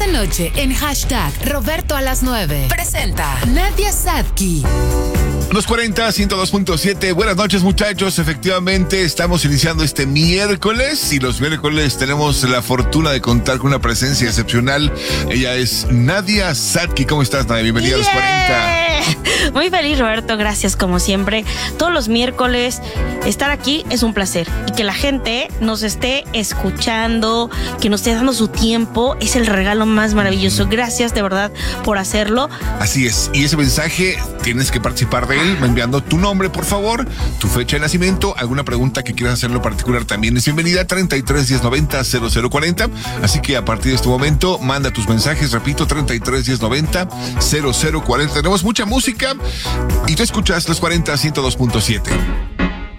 noche en hashtag Roberto a las 9. Presenta Nadia Sadki. Los 40, 102.7. Buenas noches, muchachos. Efectivamente, estamos iniciando este miércoles y los miércoles tenemos la fortuna de contar con una presencia excepcional. Ella es Nadia Sadki. ¿Cómo estás, Nadia? Bienvenida a los 40. Muy feliz, Roberto. Gracias, como siempre. Todos los miércoles estar aquí es un placer. Y que la gente nos esté escuchando, que nos esté dando su tiempo, es el regalo más maravilloso. Gracias, de verdad, por hacerlo. Así es. Y ese mensaje tienes que participar de él enviando tu nombre, por favor, tu fecha de nacimiento, alguna pregunta que quieras hacerlo particular también es bienvenida. 33 10 90 0040. Así que a partir de este momento manda tus mensajes, repito, 33 10 90 0040. Tenemos mucha música y tú escuchas los 40 102.7.